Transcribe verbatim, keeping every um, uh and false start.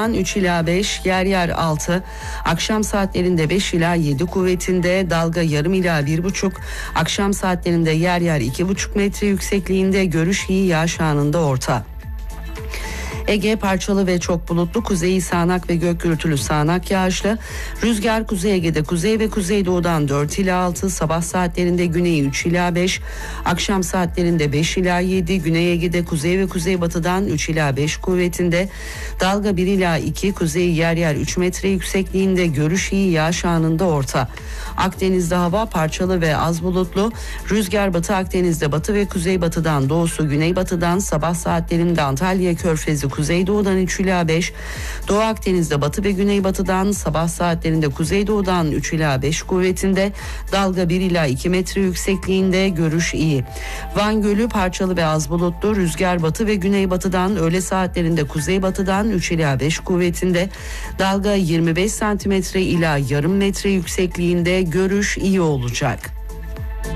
batıdan üç ila beş, yer yer altı. Akşam saatlerinde beş ila yedi kuvvetinde, dalga yarım ila bir buçuk. Akşam saatlerinde yer yer iki buçuk metre yüksekliğinde, görüş iyi, yağış anında orta. Ege parçalı ve çok bulutlu, kuzeyi sağanak ve gök gürültülü sağanak yağışlı. Rüzgar Kuzey Ege'de kuzey ve kuzeydoğudan dört ila altı, sabah saatlerinde güneyi üç ila beş, akşam saatlerinde beş ila yedi, Güney Ege'de kuzey ve kuzeybatıdan üç ila beş kuvvetinde, dalga bir ila iki, kuzeyi yer yer üç metre yüksekliğinde, görüş iyi, yağış anında orta. Akdeniz'de hava parçalı ve az bulutlu, rüzgar Batı Akdeniz'de batı ve kuzeybatıdan doğusu güneybatıdan, sabah saatlerinde Antalya Körfezi kuzeydoğudan üç ila beş, Doğu Akdeniz'de batı ve güneybatıdan, sabah saatlerinde kuzeydoğudan üç ila beş kuvvetinde, dalga bir ila iki metre yüksekliğinde, görüş iyi. Van Gölü parçalı ve az bulutlu, rüzgar batı ve güneybatıdan, öğle saatlerinde kuzeybatıdan üç ila beş kuvvetinde, dalga yirmi beş santimetre ila yarım metre yüksekliğinde, görüş iyi olacak.